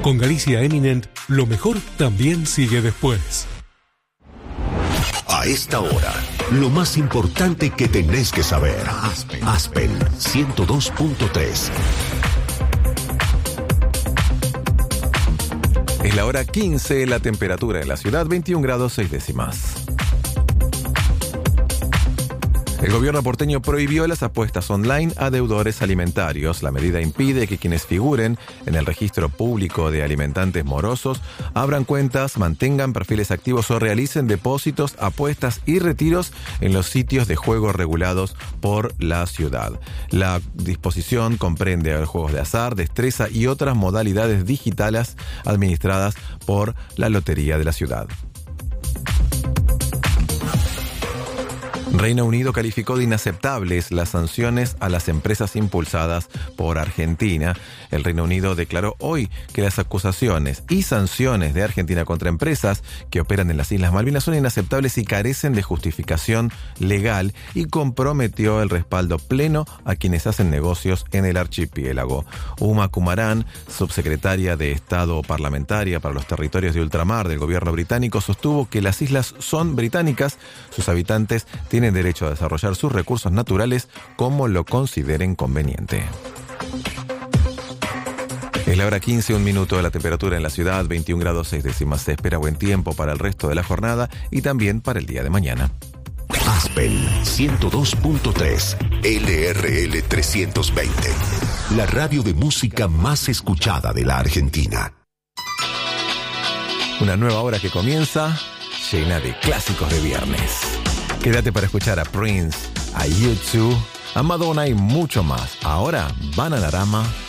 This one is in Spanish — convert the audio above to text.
Con Galicia Eminent, lo mejor también sigue después. A esta hora, lo más importante que tenés que saber. Aspen 102.3. Es la hora 15, la temperatura en la ciudad 21 grados 6 décimas. El gobierno porteño prohibió las apuestas online a deudores alimentarios. La medida impide que quienes figuren en el registro público de alimentantes morosos abran cuentas, mantengan perfiles activos o realicen depósitos, apuestas y retiros en los sitios de juego regulados por la ciudad. La disposición comprende juegos de azar, destreza y otras modalidades digitales administradas por la Lotería de la ciudad. Reino Unido calificó de inaceptables las sanciones a las empresas impulsadas por Argentina. El Reino Unido declaró hoy que las acusaciones y sanciones de Argentina contra empresas que operan en las Islas Malvinas son inaceptables y carecen de justificación legal, y comprometió el respaldo pleno a quienes hacen negocios en el archipiélago. Uma Kumaran, subsecretaria de Estado parlamentaria para los territorios de ultramar del gobierno británico, sostuvo que las islas son británicas, sus habitantes tienen derecho a desarrollar sus recursos naturales como lo consideren conveniente. Es la hora 15, un minuto de la temperatura en la ciudad, 21 grados 6 décimas. Se espera buen tiempo para el resto de la jornada y también para el día de mañana. Aspen 102.3, LRL 320. La radio de música más escuchada de la Argentina. Una nueva hora que comienza, llena de clásicos de viernes. Quédate para escuchar a Prince, a U2, a Madonna y mucho más. Ahora, Bananarama